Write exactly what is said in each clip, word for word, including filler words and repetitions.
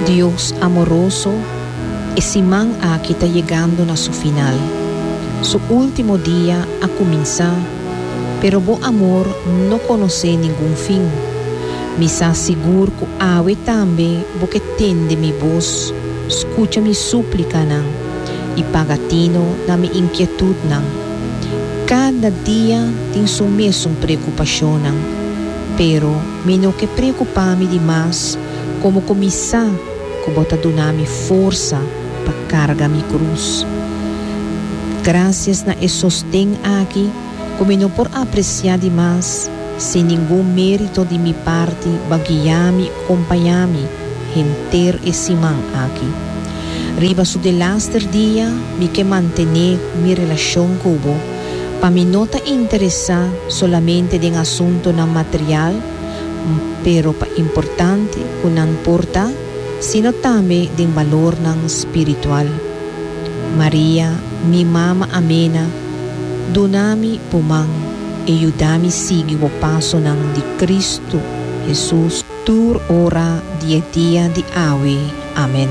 Dios amoroso, esse man aqui está chegando na seu final. Seu último dia a começar, pero bom amor não conhece nenhum fim. Me sa seguro que awe também porque tende mi voz, escuta mi súplica nan, e pagatino na mi inquietude nan. Cada dia tem sua mesma preocupação nan, pero me não que preocupar-me demais, como começar que bota donar-me força para carregar mi cruz. Graças na e sostém aqui, como não por apreciar demais, sem nenhum mérito de minha parte, para guiar-me, acompanhar-me, renter esse man aqui. Riba su de laster dia, me que mantener minha relação com o para me não te interessar solamente em assunto na material, pero pa importante que não importa, sino também em valor não espiritual. Maria, mi mama amena, donami pumang, e ayudami seguir o passo nan de Cristo Jesus, tur ora dia dia de awe. Amém.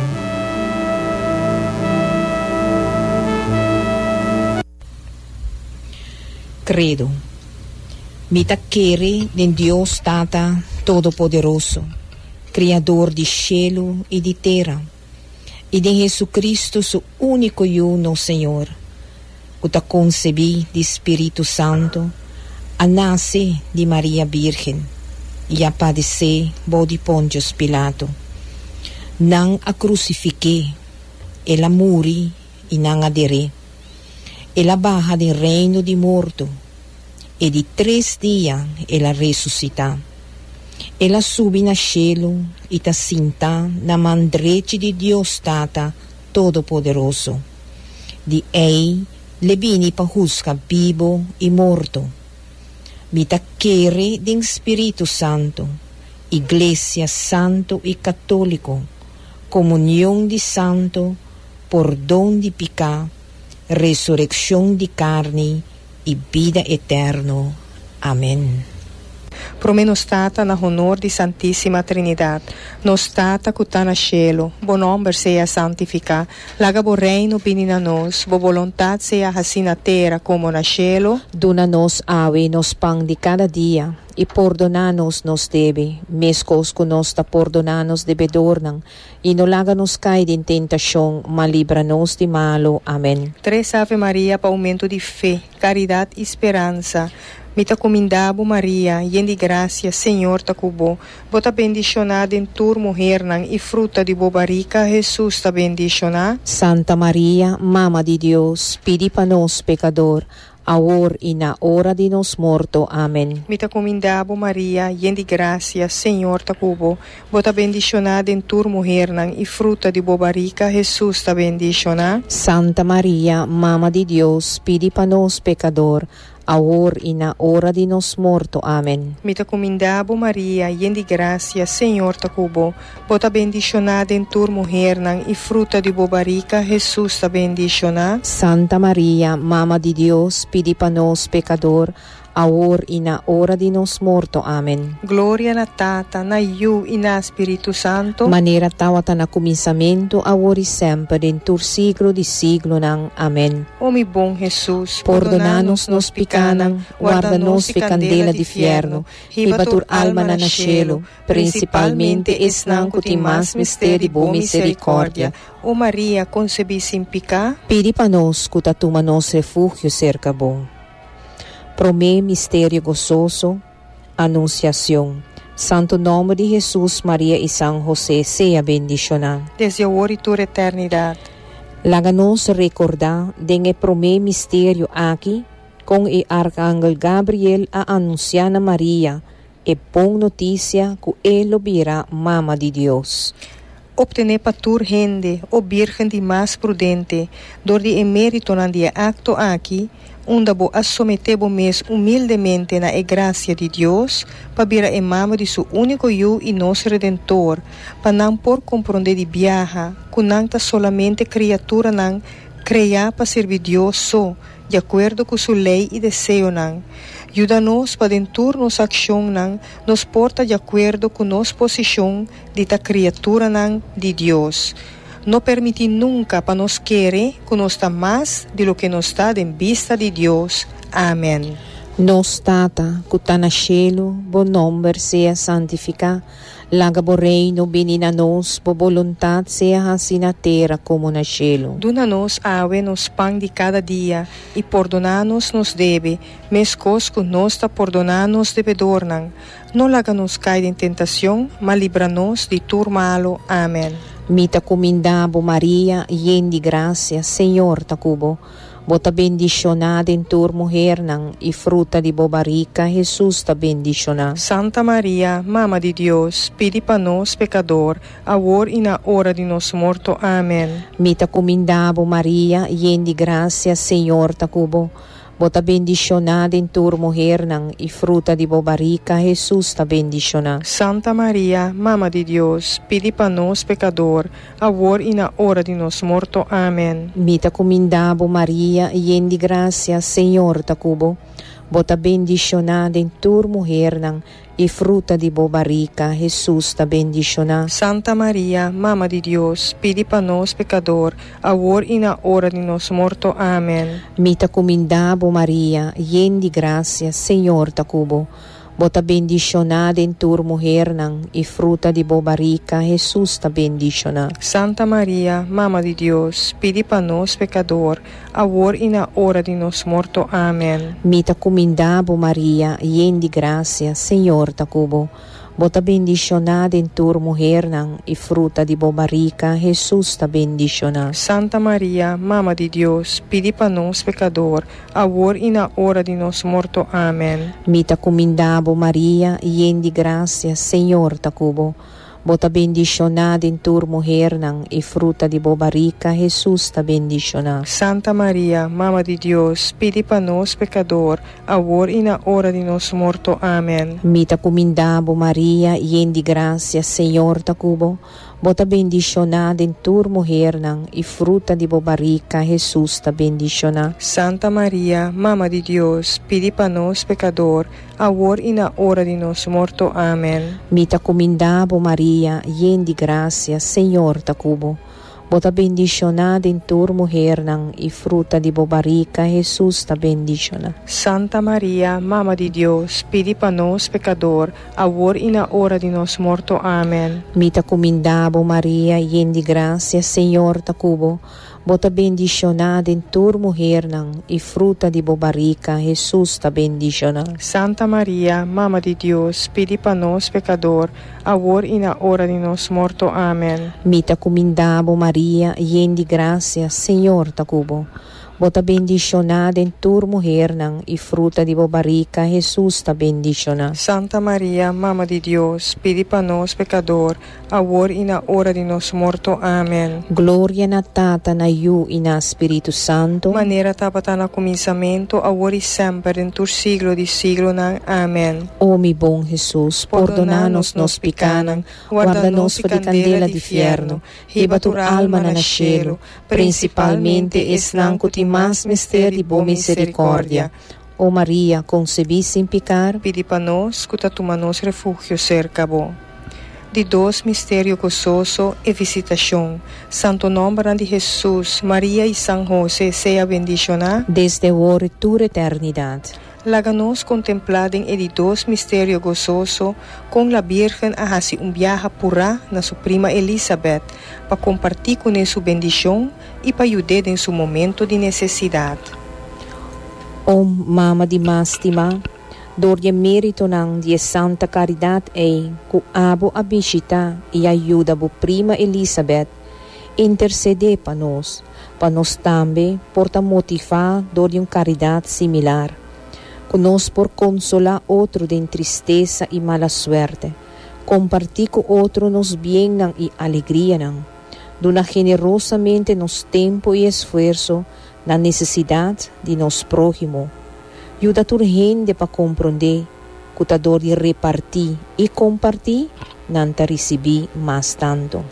Credo. Me taquere de Deus Tata Todo-Poderoso, Criador de cielo e de terra, e de Jesus Cristo, seu único e uno Senhor, que ta concebi de Espírito Santo, a nasce de Maria Virgem, e a padecer bo de Pontius Pilato. Não a crucifiquei, ela muri e não adere. Ela barra do reino de morto, e de três dias ela ressuscita. Ela sube na cielo e ta sinta na mão direita de Deus Tata Todo-Poderoso. De ei le vini pa juzgar vivo e morto. Mi ta quere de Espírito Santo, Iglesia Santo e Católico, comunhão de santo, perdão de pecado, ressurreição de carne e vida eterna. Amém. Pro me nos tata na honor di Santissima Trinidad, nos tata que tá na cielo, bo nome seja santificado, laga bo reino bini na nos, bo voluntad seja assim na terra como na cielo. Dona-nos awe nos pão de cada dia, e perdona-nos nos debe, mescos que nos ta perdona-nos debedor nang, e no laga-nos cair em tentação, mas livra-nos de malo. Amém. Três Ave Maria para aumento de fé, caridade e esperança. Me ta comendabo Maria, yen de graça, Senhor ta cubo. Bota bendicionada em tur mulher nang e fruta de bobarica, Jesus ta bendicionada. Santa Maria, Mama de Deus, pedi para nós pecador, agora e na hora de nos morto. Amém. Me ta comendabo Maria, yen de graça, Senhor ta cubo. Bota bendicionada em tur mulher nang e fruta de bobarica, Jesus ta bendicionada. Santa Maria, Mama de Deus, pedi para nós pecador, agora e na hora de nos morto. Amém. Me ta comendabo Maria, yen de graça, Senhor ta cubo. Bota bendicionada em tur mulher nang e fruta de bobarica, Jesus ta bendicionada. Santa Maria, Mama de Deus, pedi para nós pecador, agora e na hora de nos morto. Amém. Glória na Tata, na Iu e na Espírito Santo. Maneira tawata na começamento, agora e sempre, dentro siglo de siglo nang. Amém. O mi bom Jesus, perdona-nos nos picanang, guarda-nos de candela de fierno, hiba tur alma na cielo, principalmente es nang que mais mistério bo misericórdia. O Maria, concebi sem picar, pedi para nós que tatuma nos refúgio cerca bom. Pro me mistério gozoso, anunciação. Santo nome de Jesus, Maria e São José, seja bendicionado. Desde agora e toda a eternidade. Laga-nos recordar de que pro me mistério aqui, com o arcángel Gabriel a anunciar a Maria, e bom notícia que ele virá mama de Deus. Obtener para tur gente, o virgem de mais prudente, dor de emérito na dia acto aqui, onde bo assometer bo mes humildemente na graça de Deus, para vir a mama de seu único eu e nosso Redentor, para não por compreender de viaja, que não está solamente criatura não criar para servir Deus só, de acordo com sua lei e desejo nan. Ajuda-nos para dentro nossa ação nan, nos porta de acordo com nossa posição de ta criatura nan de Deus. Não permite nunca para nos querer que nos está mais de lo que nos está em vista de Deus. Amém. Nos tata, que está na cielo, bom nome seja santificado. Laga bo reino, benina nos, bo voluntad seja assim na terra como na cielo. Duna-nos awe nos pão de cada dia, e perdona-nos nos deve, mescos que nos está perdona-nos devedor nan. Não laga-nos cair em tentação, mas livra-nos de tudo malo. Amém. Mita comindabo Maria, yen de graça, Senhor tacubo. Bota bendicionada em tua mulher nan, e fruta de bobarica, Jesus ta bendicionada. Santa Maria, Mama de Deus, pedi para nós pecador, agora e na hora de nosso morto. Amém. Mita comindabo Maria, yen de graça, Senhor tacubo. Bota bendicionada em tua mulher nan, e fruta de bobarica, Jesus ta bendicionada. Santa Maria, Mama de Deus, pedi para nós pecador, agora e na hora de nosso morto. Amém. Mita comindabo Maria, yen de graça, Senhor tacubo. Bota bendicionada em tua mulher nan, e fruta de bobarica, Jesus ta bendicionada. Santa Maria, Mama de Deus, pedi para nós pecador, agora e na hora de nosso morto. Amém. Mita comindabo Maria, yen de graça, Senhor tacubo. Bota bendicionada em tua mulher nan, e fruta de bobarica, Jesus ta bendicionada. Santa Maria, Mama de Deus, pedi para nós pecador, agora e na hora de nosso morto. Amém. Mita comindabo Maria, yen de graça, Senhor tacubo. Bota bendicionada em tua mulher nan, e fruta de bobarica, Jesus ta bendicionada. Santa Maria, Mama de Deus, pedi para nós pecador, agora e na hora de nosso morto. Amém. Mita comindabo Maria, yen de graça, Senhor tacubo. Bota bendicionada em tua mulher nan, e fruta de bobarica, Jesus ta bendicionada. Santa Maria, Mama de Deus, pedi para nós pecador, agora e na hora de nosso morto. Amém. Mita comindabo Maria, yen de graça, Senhor tacubo. Bota bendicionada em tua mulher nan, e fruta de bobarica, Jesus ta bendicionada. Santa Maria, Mama de Deus, pedi para nós pecador, agora e na hora de nosso morto. Amém. Mita comindabo Maria, yen de graça, Senhor tacubo. Bota bendicionada em tua mulher nan, e fruta de bobarica, Jesus ta bendicionada. Santa Maria, Mama de Deus, pedi para nós pecador, agora e na hora de nosso morto. Amém. Mita comindabo Maria, yen de graça, Senhor tacubo. Bota bendicionada em tua mulher nan, e fruta de bobarica, Jesus ta bendicionada. Santa Maria, Mama de Deus, pedi para nós pecador, agora e na hora de nosso morto. Amém. Mita comindabo Maria, yen de graça, Senhor tacubo. Bota bendicionada em tua mulher nan, e fruta de bobarica, Jesus ta bendicionada. Santa Maria, Mama de Deus, pedi para nós pecador, agora e na hora de nosso morto. Amém. Glória na Tata, na Iu e na Espírito Santo. Maneira tapata na começamento, agora e sempre, em tur siglo de siglo. Nan. Amém. Ó mi bom Jesus, perdona-nos nos pecanan, guarda-nos de candela de fierno, riba tur alma na cielo, principalmente esnanco ti mas mistério de boa misericórdia. Ó Maria, concebi sem pecar, pedi para nós, que tuma nos refúgio cerca bo. De dois mistérios gozoso e visitação. Santo nome de Jesus, Maria e São José, seja bendicionada desde agora e toda eternidade. Laga-nos contemplarem e de dois mistérios gozoso com a Virgem a fazer um viaje pura na sua prima Elizabeth para compartilhar com ela sua bendição e para ajudar em seu momento de necessidade. Ó Mama de Mástima, dor de mérito ng de Santa Caridade e ku abo a bisita e ajuda bo prima Elizabeth, intercede pa nos, pa nos tambe porta motivar dor de um caridade similar. Conos por consolar outro de tristeza e mala suerte, compartir com outro nos bem nang e alegria nang, dona generosamente nos tempo e esforço na necessidade de nos próximo. Ajuda a gente para compreender que a dor de repartir e compartir não te recebi mais tanto.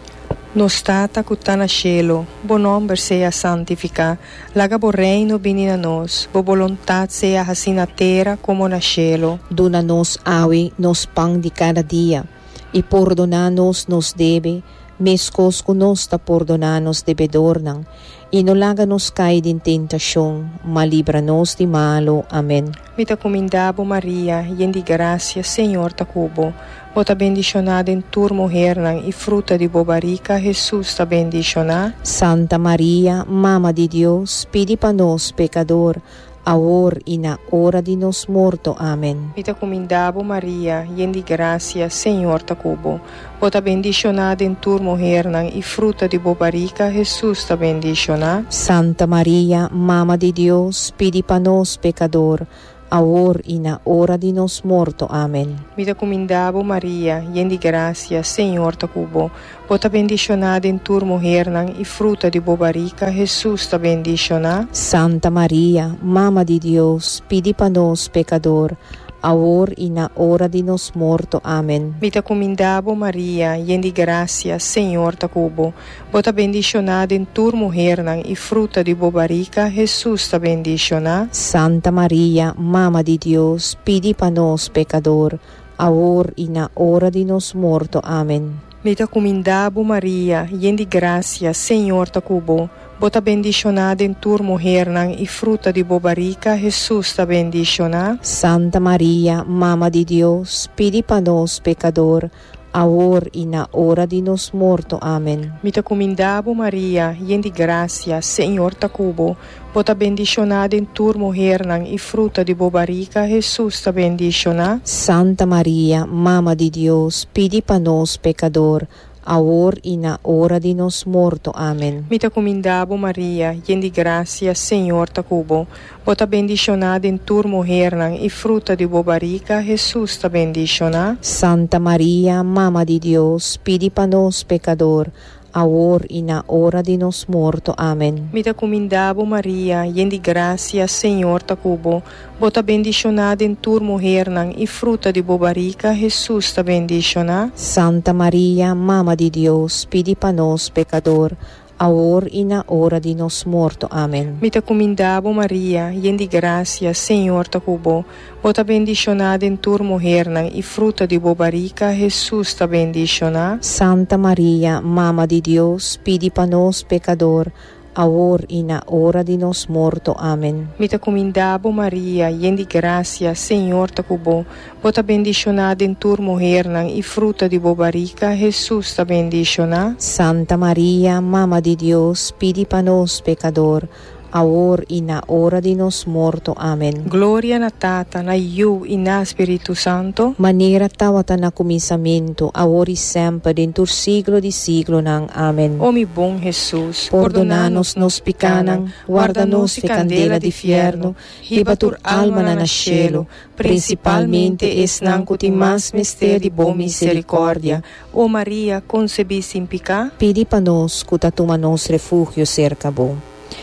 Nos tata que tá na cielo, bo nome seja santificado, laga bo reino venha a nós, bo vontade seja assim na terra como na cielo. Dona-nos hoje nos pão de cada dia, e perdona-nos nos deve, mescos que nos ta perdona-nos debedornan, e não laga-nos cair em tentação, mas livra-nos de malo. Amém. Mita comendabo Maria, yen de graça, Senhor ta cubo. Bota bendicionada em tur mulher e fruta de bobarica, Jesus ta bendicionada. Santa Maria, Mama de Deus, pedi para nós, pecador, agora e na hora de nos morto. Amém. Mita comendabo Maria, yen de graça, Senhor ta cubo. Bota bendicionada em tur mulher e fruta de bobarica, Jesus ta bendicionada. Santa Maria, Mama de Deus, pedi para nós, pecador, agora e na hora de nos morto. Amém. Mita comendabo Maria, yen de graça, Senhor ta cubo. Bota bendicionada em tur mulher e fruta de bobarica, Jesus ta bendicionada. Santa Maria, Mama de Deus, pedi para nós, pecador, agora e na hora de nos morto. Amém. Mita comendabo Maria, yen de graça, Senhor ta cubo. Bota bendicionada em tur mulher e fruta de bobarica, Jesus ta bendicionada. Santa Maria, Mama de Deus, pedi para nós, pecador, agora e na hora de nos morto. Amém. Mita comendabo Maria, yen de graça, Senhor ta cubo. Bota bendicionada em tur mulher e fruta de bobarica, Jesus ta bendicionada. Santa Maria, Mama de Deus, pedi para nós, pecador, agora e na hora de nos morto. Amém. Mita comendabo Maria, yen de graça, Senhor ta cubo. Bota bendicionada em tur mulher e fruta de bobarica, Jesus ta bendicionada. Santa Maria, Mama de Deus, pedi para nós, pecador, agora e na hora de nos morto. Amém. Mita comendabo Maria, yen de graça, Senhor ta cubo. Bota bendicionada em tur mulher e fruta de bobarica, Jesus ta bendicionada. Santa Maria, Mama de Deus, pedi para nós, pecador, agora e na hora de nos morto. Amém. Mita comendabo Maria, yen de graça, Senhor ta cubo. Bota bendicionada em tur mulher e fruta de bobarica, Jesus ta bendicionada. Santa Maria, Mama de Deus, pedi para nós, pecador, agora e na hora de nos morto. Amém. Mita comendabo Maria, yen de graça, Senhor ta cubo. Bota bendicionada em tur mulher e fruta de bobarica, Jesus ta bendicionada. Santa Maria, Mama de Deus, pedi para nós, pecador, agora e na hora de nos morto. Amém. Mita comendabo Maria, yen de graça, Senhor ta cubo. Bota bendicionada em tur mulher e fruta de bobarica, Jesus ta bendicionada. Santa Maria, Mama de Deus, pedi para nós, pecador, agora e na hora de nos morto. Amém. Glória na Tata, na Iu e na Espírito Santo. Maneira tawata na começamento, agora e sempre, dentro do siglo de siglo nang. Amém. Ó mi bom Jesus, Perdona-nos nos picanan, guarda-nos de candela de fierno, ribatur alma na nascelo, principalmente es nanco ti mais mistério de boa misericórdia. Ó Maria, concebi sem picar. Pedi para nós, cutatuma nos refúgio cerca bom.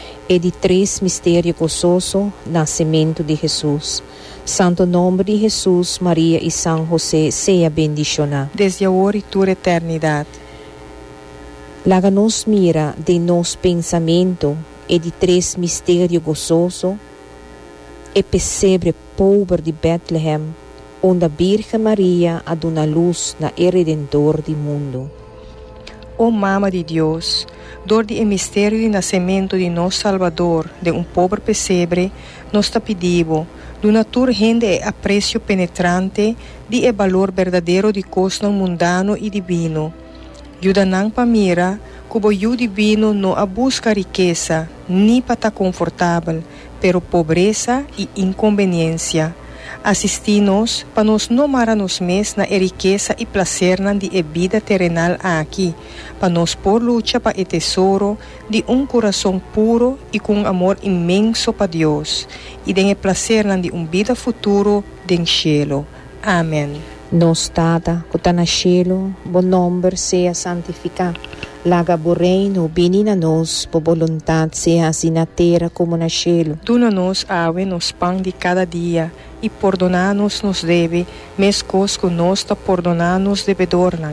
E de três mistérios gozoso, nascimento de Jesus. Santo nome de Jesus, Maria e São José, seja bendicionado. Desde agora e toda eternidade. Laga nos mira de nos pensamento e de três mistérios gozoso, e pesebre pobre de Bethlehem, onde a Virgem Maria a dona luz na Redentor do mundo. Ó Mama de Deus, dor de mistério de nascimento de nosso Salvador, de um pobre pesebre, nos te pedimos, do natur rende e aprecio penetrante, de e valor verdadeiro de costo mundano e divino. Yudanang pamira, cubo yu divino no a busca riqueza, ni para confortável, pero pobreza e inconveniência. Assisti-nos para nos não nos mes na riqueza e prazer de e vida terrenal aqui, para nos por luta para o tesouro de um coração puro e com amor imenso para Deus, e de prazer de um vida futuro de cielo. Amém. Nos Tata, que está no cielo, bom nome seja santificado. Laga bo reino, vini na nos, por vontade seja assim na terra como na cielo. Duna-nos ave nos pão de cada dia, e perdona-nos nos deve, mescos que nós ta perdona-nos devedornan.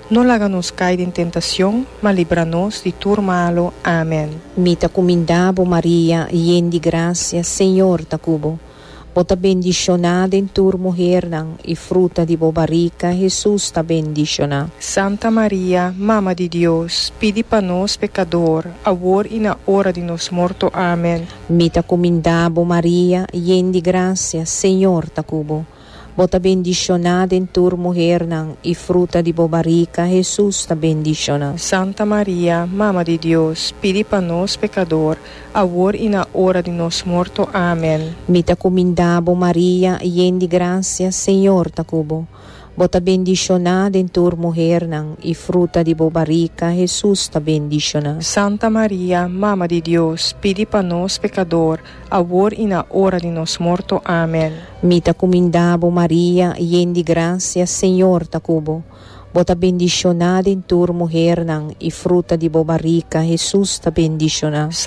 não laga-nos cair em tentação, mas livra-nos de tudo malo. Amém. Mita comindabo Maria, yen de graça, Senhor ta cubo. Bota bendicionada em tur mulher nang, e fruta de bobarica, Jesus ta bendicionada. Santa Maria, Mama de Deus, pedi para nós pecador, agora e na hora de nos morto. Amém. Mita comindabo Maria, yen de graça, Senhor ta cubo. Bota bendicionada em tur mulher nang, e fruta de bobarica, Jesus ta bendicionada. Santa Maria, Mama de Deus, pedi para nós pecador, agora e na hora de nos morto. Amém. Mita comindabo Maria, yen de graça, Senhor ta cubo. Bota bendicionada em tur mulher nang, e fruta de bobarica, Jesus ta bendicionada. Santa Maria, Mama de Deus, pedi para nós pecador, agora e na hora de nos morto. Amém. Mita comindabo Maria, yen de graça, Senhor ta cubo. Bota bendicionada em tur mulher nang, e fruta de bobarica, Jesus ta bendicionada.